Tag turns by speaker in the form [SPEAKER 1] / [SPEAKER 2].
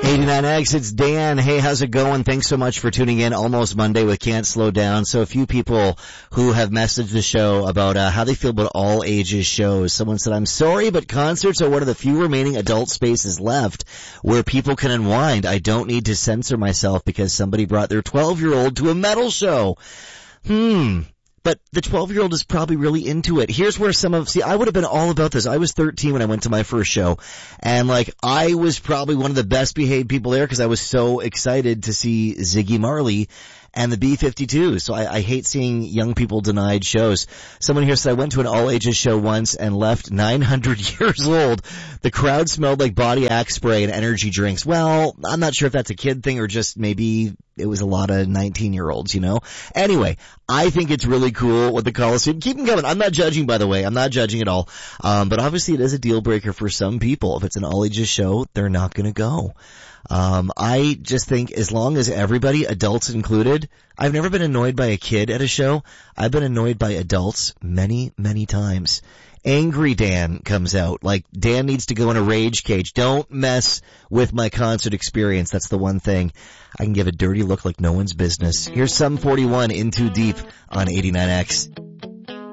[SPEAKER 1] 89X, it's Dan. Hey, how's it going? Thanks so much for tuning in. Almost Monday with Can't Slow Down. So a few people who have messaged the show about how they feel about all ages shows. Someone said, I'm sorry, but concerts are one of the few remaining adult spaces left where people can unwind. I don't need to censor myself because somebody brought their 12-year-old to a metal show. But the 12-year-old is probably really into it. Here's where I would have been all about this. I was 13 when I went to my first show, and I was probably one of the best behaved people there because I was so excited to see Ziggy Marley and the B-52. So I hate seeing young people denied shows. Someone here said, I went to an all-ages show once and left 900 years old. The crowd smelled like body axe spray and energy drinks. Well, I'm not sure if that's a kid thing or just maybe it was a lot of 19-year-olds, you know? Anyway, I think it's really cool with the Coliseum. Keep them coming. I'm not judging, by the way. I'm not judging at all. But obviously it is a deal breaker for some people. If it's an all-ages show, they're not going to go. I just think as long as everybody, adults included, I've never been annoyed by a kid at a show. I've been annoyed by adults many, many times. Angry Dan comes out. Dan needs to go in a rage cage. Don't mess with my concert experience. That's the one thing. I can give a dirty look like no one's business. Here's Sum 41 In Too Deep on 89X.